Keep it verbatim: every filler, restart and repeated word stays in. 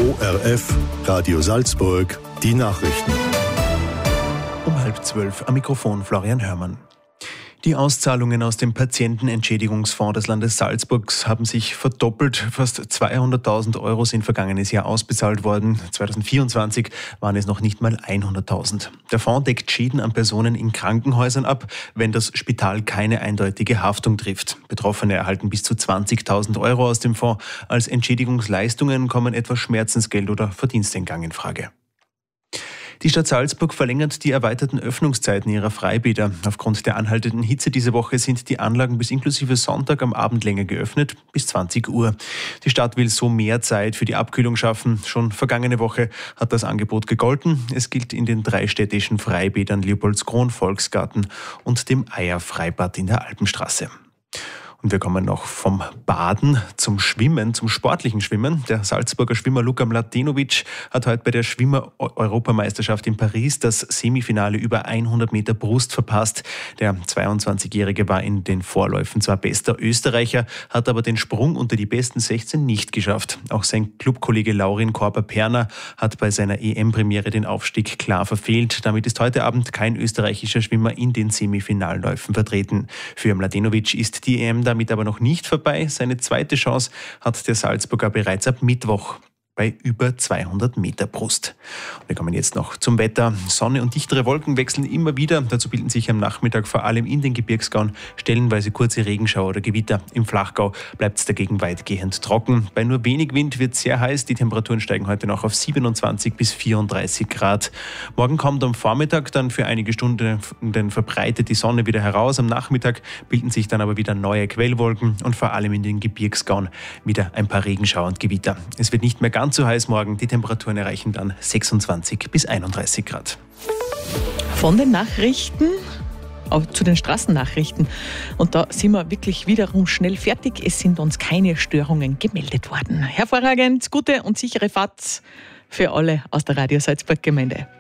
O R F, Radio Salzburg, die Nachrichten. Um halb zwölf am Mikrofon Florian Hörmann. Die Auszahlungen aus dem Patientenentschädigungsfonds des Landes Salzburgs haben sich verdoppelt. Fast zweihunderttausend Euro sind vergangenes Jahr ausbezahlt worden. zweitausendvierundzwanzig waren es noch nicht mal hunderttausend. Der Fonds deckt Schäden an Personen in Krankenhäusern ab, wenn das Spital keine eindeutige Haftung trifft. Betroffene erhalten bis zu zwanzigtausend Euro aus dem Fonds. Als Entschädigungsleistungen kommen etwa Schmerzensgeld oder Verdienstentgang in Frage. Die Stadt Salzburg verlängert die erweiterten Öffnungszeiten ihrer Freibäder. Aufgrund der anhaltenden Hitze diese Woche sind die Anlagen bis inklusive Sonntag am Abend länger geöffnet, bis zwanzig Uhr. Die Stadt will so mehr Zeit für die Abkühlung schaffen. Schon vergangene Woche hat das Angebot gegolten. Es gilt in den drei städtischen Freibädern Leopoldskron, Volksgarten und dem Eierfreibad in der Alpenstraße. Und wir kommen noch vom Baden zum Schwimmen, zum sportlichen Schwimmen. Der Salzburger Schwimmer Luka Mladenovic hat heute bei der Schwimmer-Europameisterschaft in Paris das Semifinale über hundert Meter Brust verpasst. Der zweiundzwanzigjährige war in den Vorläufen zwar bester Österreicher, hat aber den Sprung unter die besten sechzehn nicht geschafft. Auch sein Clubkollege Laurin Korber-Perner hat bei seiner E M-Premiere den Aufstieg klar verfehlt. Damit ist heute Abend kein österreichischer Schwimmer in den Semifinalläufen vertreten. Für Mladenovic ist die E M damit aber noch nicht vorbei. Seine zweite Chance hat der Salzburger bereits ab Mittwoch bei über zweihundert Meter Brust. Wir kommen jetzt noch zum Wetter. Sonne und dichtere Wolken wechseln immer wieder. Dazu bilden sich am Nachmittag vor allem in den Gebirgsgauen stellenweise kurze Regenschauer oder Gewitter. Im Flachgau bleibt es dagegen weitgehend trocken. Bei nur wenig Wind wird es sehr heiß. Die Temperaturen steigen heute noch auf siebenundzwanzig bis vierunddreißig Grad. Morgen kommt am Vormittag dann für einige Stunden verbreitet die Sonne wieder heraus. Am Nachmittag bilden sich dann aber wieder neue Quellwolken und vor allem in den Gebirgsgauen wieder ein paar Regenschauer und Gewitter. Es wird nicht mehr ganz zu heiß morgen. Die Temperaturen erreichen dann sechsundzwanzig bis einunddreißig Grad. Von den Nachrichten auch zu den Straßennachrichten. Und da sind wir wirklich wiederum schnell fertig. Es sind uns keine Störungen gemeldet worden. Hervorragend, gute und sichere Fahrt für alle aus der Radio Salzburg Gemeinde.